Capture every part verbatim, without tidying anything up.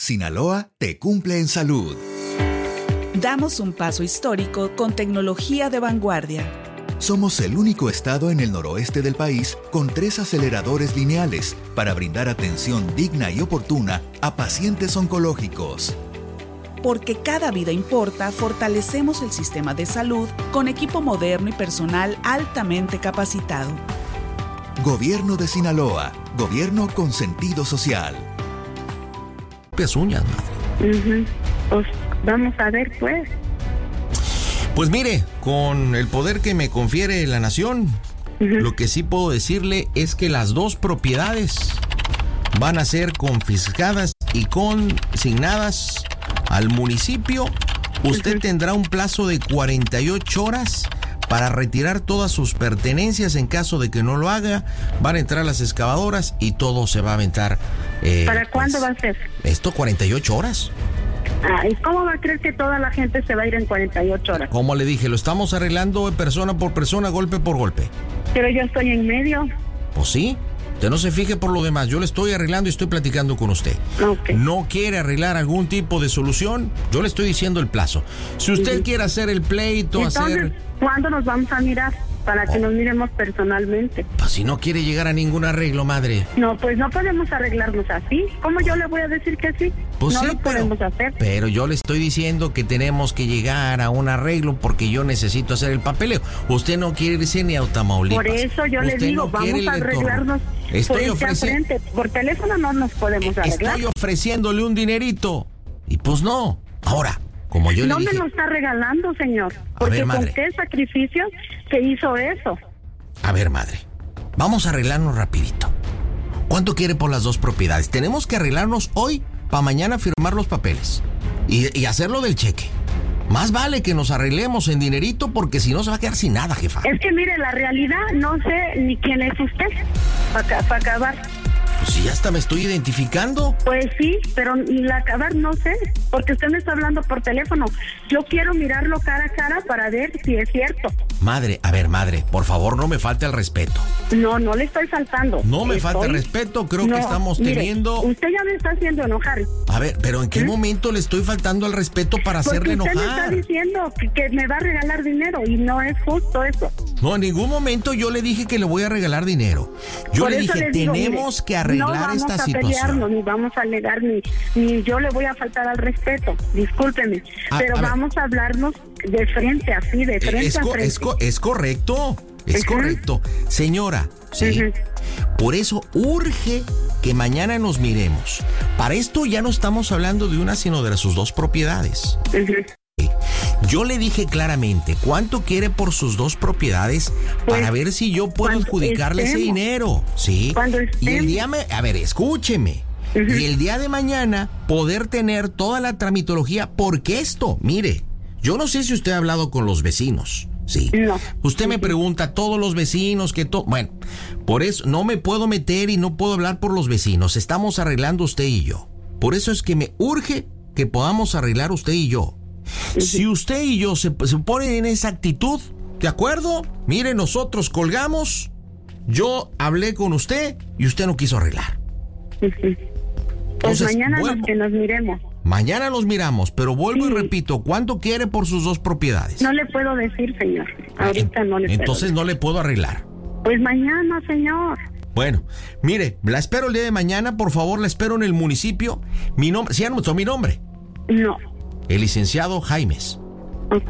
Sinaloa te cumple en salud. Damos un paso histórico con tecnología de vanguardia. Somos el único estado en el noroeste del país con tres aceleradores lineales para brindar atención digna y oportuna a pacientes oncológicos. Porque cada vida importa, fortalecemos el sistema de salud con equipo moderno y personal altamente capacitado. Gobierno de Sinaloa. Gobierno con sentido social. Propias uñas, madre. Uh-huh. Pues vamos a ver, pues. Pues mire, con el poder que me confiere la nación, uh-huh. lo que sí puedo decirle es que las dos propiedades van a ser confiscadas y consignadas al municipio. Usted uh-huh. tendrá un plazo de cuarenta y ocho horas para retirar todas sus pertenencias. En caso de que no lo haga, van a entrar las excavadoras y todo se va a aventar. Eh, ¿Para cuándo pues, va a ser? Esto cuarenta y ocho horas. Ah, ¿y cómo va a creer que toda la gente se va a ir en cuarenta y ocho horas? Como le dije, lo estamos arreglando persona por persona, golpe por golpe. Pero yo estoy en medio. Pues sí. Usted no se fije por lo demás. Yo le estoy arreglando y estoy platicando con usted. Okay. ¿No quiere arreglar algún tipo de solución? Yo le estoy diciendo el plazo. Si usted uh-huh. quiere hacer el pleito, Entonces, hacer... ¿cuándo nos vamos a mirar? Para que oh. nos miremos personalmente. Pues si no quiere llegar a ningún arreglo, madre. No, pues no podemos arreglarnos así. ¿Cómo yo le voy a decir que sí? Pues no sí, lo podemos pero, hacer. Pero yo le estoy diciendo que tenemos que llegar a un arreglo porque yo necesito hacer el papeleo. Usted no quiere irse ni a Tamaulipas. Por eso yo le digo, no vamos a arreglarnos. Estoy por, ofreciendo... por teléfono no nos podemos arreglar. Estoy ofreciéndole un dinerito. Y pues no. Ahora, como yo no le dije... me lo está regalando, señor. Porque ver, con qué sacrificios se hizo eso. A ver, madre, vamos a arreglarnos rapidito. ¿Cuánto quiere por las dos propiedades? Tenemos que arreglarnos hoy para mañana firmar los papeles y, y hacerlo del cheque. Más vale que nos arreglemos en dinerito porque si no se va a quedar sin nada, jefa. Es que mire, la realidad no sé ni quién es usted para pa acabar. Pues si ya hasta me estoy identificando. Pues sí, pero la acabar no sé, porque usted me está hablando por teléfono. Yo quiero mirarlo cara a cara para ver si es cierto. Madre, a ver, madre, por favor no me falte el respeto. No, no le estoy faltando. No me estoy... falta el respeto, creo no, que estamos mire, teniendo... Usted ya me está haciendo enojar. A ver, pero ¿en qué ¿Mm? momento le estoy faltando el respeto para porque hacerle enojar? Usted me está diciendo que, que me va a regalar dinero y no es justo eso. No, en ningún momento yo le dije que le voy a regalar dinero. Yo Por le dije, digo, tenemos mire, que arreglar no vamos esta a situación. Pelearnos, ni vamos a alegar, ni, ni yo le voy a faltar al respeto. Discúlpeme. A, pero a vamos a hablarnos de frente, así, de frente es, a co frente. Es, co es correcto, es uh-huh. correcto. Señora, sí. Uh-huh. Por eso urge que mañana nos miremos. Para esto ya no estamos hablando de una, sino de sus dos propiedades. Uh-huh. Yo le dije claramente cuánto quiere por sus dos propiedades pues, para ver si yo puedo adjudicarle estemos, ese dinero, ¿sí? Y el día me, a ver, escúcheme. Uh-huh. Y el día de mañana poder tener toda la tramitología, porque esto, mire, yo no sé si usted ha hablado con los vecinos, ¿sí? No. Usted uh-huh. me pregunta a todos los vecinos que todo, bueno, por eso no me puedo meter y no puedo hablar por los vecinos. Estamos arreglando usted y yo. Por eso es que me urge que podamos arreglar usted y yo. Si usted y yo se, se ponen en esa actitud, ¿de acuerdo? Mire, nosotros colgamos, yo hablé con usted y usted no quiso arreglar. Uh-huh. Pues Entonces, mañana vuelvo, nos, que nos miremos. Mañana nos miramos, pero vuelvo sí. y repito, ¿cuánto quiere por sus dos propiedades? No le puedo decir, señor. Ahorita ah, no le Entonces puedo. no le puedo arreglar. Pues mañana, señor. Bueno, mire, la espero el día de mañana, por favor, la espero en el municipio. Mi nombre, ¿sí ya anotó mi nombre? No. El licenciado Jaimes. Ok.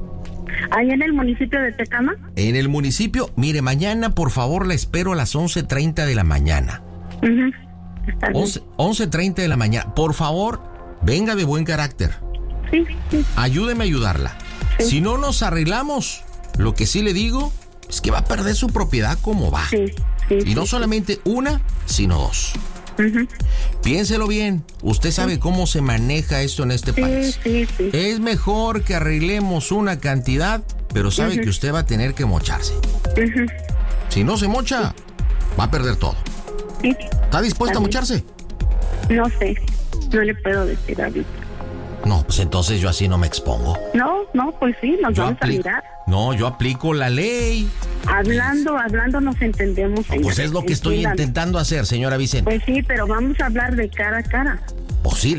¿Ahí en el municipio de Tecama? En el municipio, mire, mañana por favor la espero a las once treinta de la mañana. Uh-huh. Está bien. once treinta de la mañana. Por favor, venga de buen carácter. Sí, sí. Ayúdeme a ayudarla. Sí. Si no nos arreglamos, lo que sí le digo es que va a perder su propiedad como va. Sí, sí, y no sí, solamente sí. una, sino dos. Uh-huh. Piénselo bien, usted sabe sí. cómo se maneja esto en este sí, país. Sí, sí. Es mejor que arreglemos una cantidad, pero sabe uh-huh. que usted va a tener que mocharse. Uh-huh. Si no se mocha, sí. va a perder todo. Sí. ¿Está dispuesta a mocharse? No sé, no le puedo decir ahorita. No, pues entonces yo así no me expongo. No, no, pues sí, nos yo vamos apli- a mirar. No, yo aplico la ley. Hablando, hablando nos entendemos, señor. Pues es lo que estoy Entiéndame. intentando hacer, señora Vicente. Pues sí, pero vamos a hablar de cara a cara. Pues sí,